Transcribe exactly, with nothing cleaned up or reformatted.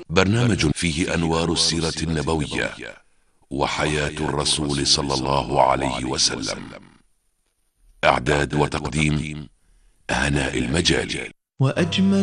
برنامج فيه أنوار السيرة النبوية وحياة الرسول صلى الله عليه وسلم. إعداد وتقديم هناء المجالي. وأجمل